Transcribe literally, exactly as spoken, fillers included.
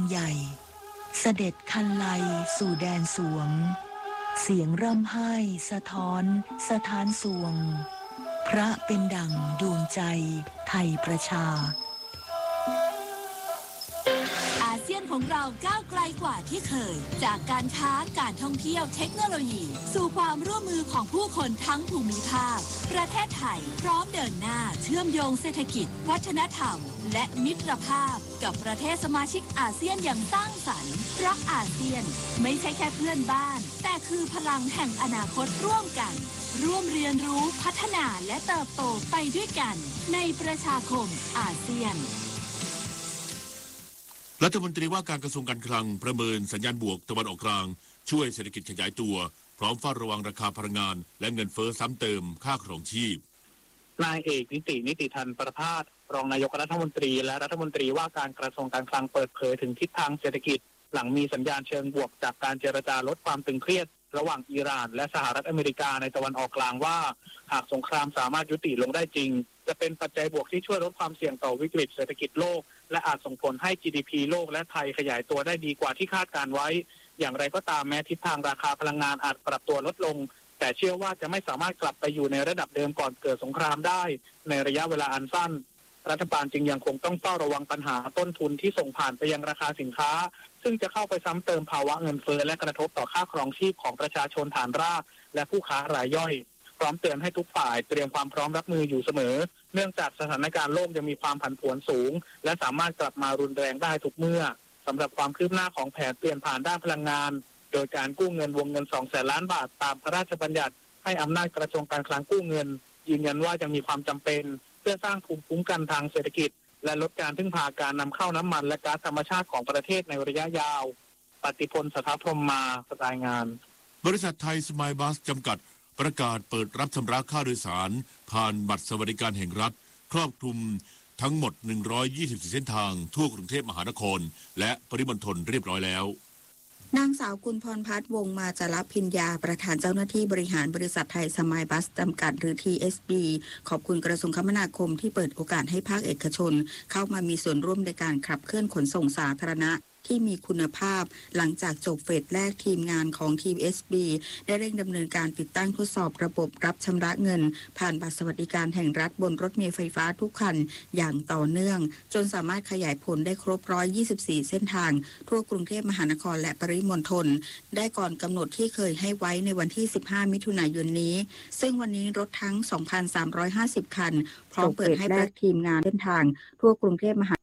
ใหญ่เสด็จคันไลสู่แดนสวงเสียงร่ำไห้สะท้อนสถานสวงพระเป็นดั่งดวงใจไทยประชาอาเซียนของเราก้าวไกลกว่าที่เคยจากการค้าการท่องเที่ยวเทคโนโลยีสู่ความร่วมมือของผู้คนทั้งภูมิภาคประเทศไทยพร้อมเดินหน้าเชื่อมโยงเศรษฐกิจวัฒนธรรมและมิตรภาพกับประเทศสมาชิกอาเซียนอย่างสร้างสรรค์เพราะอาเซียนไม่ใช่แค่เพื่อนบ้านแต่คือพลังแห่งอนาคตร่วมกันร่วมเรียนรู้พัฒนาและเติบโตไปด้วยกันในประชาคมอาเซียนรัฐมนตรีว่าการกระทรวงการคลังประเมินสัญญาณบวกตะวันออกกลางช่วยเศรษฐกิจขยายตัวพร้อมเฝ้าระวังราคาพลังงานและเงินเฟ้อซ้ำเติมค่าครองชีพนายเอกนิตินิติธันประภาสรองนายกรัฐมนตรีและรัฐมนตรีว่าการกระทรวงการคลังเปิดเผยถึงทิศทางเศรษฐกิจหลังมีสัญญาณเชิงบวกจากการเจรจาลดความตึงเครียดระหว่างอิหร่านและสหรัฐอเมริกาในตะวันออกกลางว่าหากสงครามสามารถยุติลงได้จริงจะเป็นปัจจัยบวกที่ช่วยลดความเสี่ยงต่อวิกฤตเศรษฐกิจโลกและอาจส่งผลให้ จี ดี พี โลกและไทยขยายตัวได้ดีกว่าที่คาดการไว้อย่างไรก็ตามแม้ทิศทางราคาพลังงานอาจปรับตัวลดลงแต่เชื่อว่าจะไม่สามารถกลับไปอยู่ในระดับเดิมก่อนเกิดสงครามได้ในระยะเวลาอันสั้นรัฐบาลจึงยังคงต้องเฝ้าระวังปัญหาต้นทุนที่ส่งผ่านไปยังราคาสินค้าซึ่งจะเข้าไปซ้ำเติมภาวะเงินเฟ้อและกระทบต่อค่าครองชีพของประชาชนฐานรากและผู้ค้ารายย่อยพร้อมเตือนให้ทุกฝ่ายเตรียมความพร้อมรับมืออยู่เสมอเนื่องจากสถานการณ์โลกยังมีความผันผวนสูงและสามารถกลับมารุนแรงได้ทุกเมื่อสำหรับความคืบหน้าของแผนเปลี่ยนผ่านด้านพลังงานโดยการกู้เงินวงเงิน สองแสนล้านบาทตามพระราชบัญญัติให้อำนาจกระทรวงการคลังกู้เงินยืนยันว่ายังมีความจำเป็นเพื่อสร้างภูมิคุ้มกันทางเศรษฐกิจและลดการพึ่งพาการนำเข้าน้ำมันและก๊าซธรรมชาติของประเทศในระยะยาวปฏิพลสถาพรหมมารายงานบริษัทไทยสมายบัสจำกัดประกาศเปิดรับชำระค่าโดยสารผ่านบัตรสวัสดิการแห่งรัฐครอบคลุมทั้งหมดหนึ่งร้อยยี่สิบสี่เส้นทางทั่วกรุงเทพมหานครและปริมณฑลเรียบร้อยแล้วนางสาวกุลพรพัฒน์วงศ์มาจารพิญญาประธานเจ้าหน้าที่บริหารบริษัทไทยสมายบัสจำกัดหรือ ที เอส บี ขอบคุณกระทรวงคมนาคมที่เปิดโอกาสให้ภาคเอกชนเข้ามามีส่วนร่วมในการขับเคลื่อนขนส่งสาธารณะที่มีคุณภาพหลังจากจบเฟสแรกทีมงานของ ที เอส บี ได้เร่งดำเนินการติดตั้งทดสอบระบบรับชำระเงินผ่านบัตรสวัสดิการแห่งรัฐบนรถเมล์ไฟฟ้าทุกคันอย่างต่อเนื่องจนสามารถขยายผลได้ครบหนึ่งร้อยยี่สิบสี่เส้นทางทั่วกรุงเทพมหานครและปริมณฑลได้ก่อนกำหนดที่เคยให้ไว้ในวันที่สิบห้ามิถุนายนนี้ซึ่งวันนี้รถทั้ง สองพันสามร้อยห้าสิบ คันพร้อมเปิดให้แรกทีมงานเส้นทางทั่วกรุงเทพมหา